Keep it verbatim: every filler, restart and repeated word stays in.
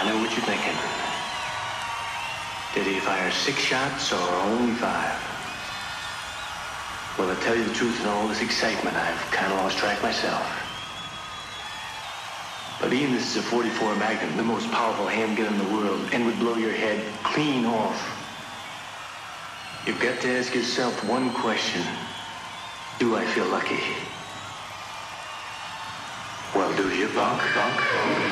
know what you're thinking. Did he fire six shots or only five? Well, to tell you the truth, in all this excitement, I've kind of lost track myself. But Ian, this is a forty-four Magnum, the most powerful handgun in the world, and would blow your head clean off. You've got to ask yourself one question. Do I feel lucky? Well, do you, punk, punk, punk?